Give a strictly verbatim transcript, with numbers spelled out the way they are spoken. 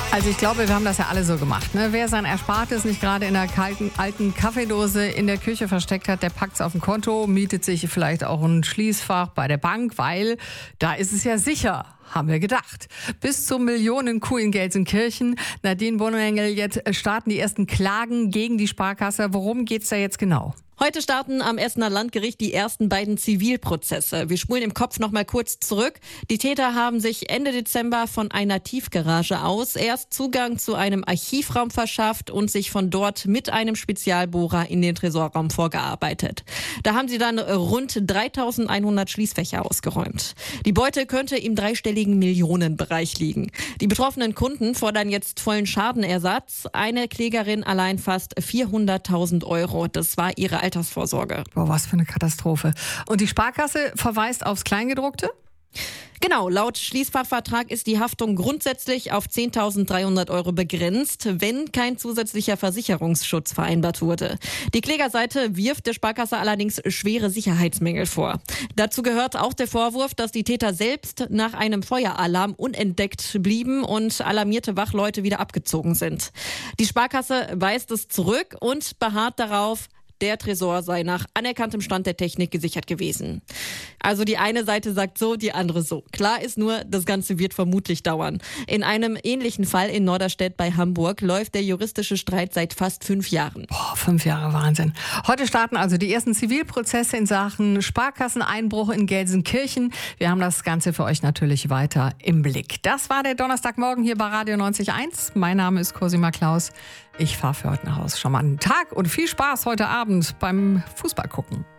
Also ich glaube, wir haben das ja alle so gemacht. Ne? Wer sein Erspartes nicht gerade in der kalten, alten Kaffeedose in der Küche versteckt hat, der packt es auf dem Konto, mietet sich vielleicht auch ein Schließfach bei der Bank, weil da ist es ja sicher. Haben wir gedacht. Bis zur Millionen-Kuh in Gelsenkirchen. Nadine Bonengel, jetzt starten die ersten Klagen gegen die Sparkasse. Worum geht's da jetzt genau? Heute starten am Essener Landgericht die ersten beiden Zivilprozesse. Wir spulen im Kopf noch mal kurz zurück. Die Täter haben sich Ende Dezember von einer Tiefgarage aus erst Zugang zu einem Archivraum verschafft und sich von dort mit einem Spezialbohrer in den Tresorraum vorgearbeitet. Da haben sie dann rund dreitausendeinhundert Schließfächer ausgeräumt. Die Beute könnte im dreistelligen Millionenbereich liegen. Die betroffenen Kunden fordern jetzt vollen Schadenersatz. Eine Klägerin allein fast vierhunderttausend Euro. Das war ihre Altersvorsorge. Boah, was für eine Katastrophe. Und die Sparkasse verweist aufs Kleingedruckte? Genau, laut Schließfachvertrag ist die Haftung grundsätzlich auf zehntausenddreihundert Euro begrenzt, wenn kein zusätzlicher Versicherungsschutz vereinbart wurde. Die Klägerseite wirft der Sparkasse allerdings schwere Sicherheitsmängel vor. Dazu gehört auch der Vorwurf, dass die Täter selbst nach einem Feueralarm unentdeckt blieben und alarmierte Wachleute wieder abgezogen sind. Die Sparkasse weist es zurück und beharrt darauf, der Tresor sei nach anerkanntem Stand der Technik gesichert gewesen. Also die eine Seite sagt so, die andere so. Klar ist nur, das Ganze wird vermutlich dauern. In einem ähnlichen Fall in Norderstedt bei Hamburg läuft der juristische Streit seit fast fünf Jahren. Boah, fünf Jahre Wahnsinn. Heute starten also die ersten Zivilprozesse in Sachen Sparkasseneinbruch in Gelsenkirchen. Wir haben das Ganze für euch natürlich weiter im Blick. Das war der Donnerstagmorgen hier bei Radio neunzig Komma eins. Mein Name ist Cosima Klaus. Ich fahre für heute nach Hause. Schon mal einen Tag und viel Spaß heute Abend beim Fußball gucken.